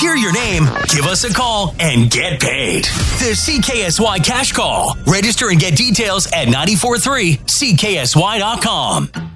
hear your name, give us a call and get paid. The CKSY Cash Call. Register and get details at 943CKSY.com.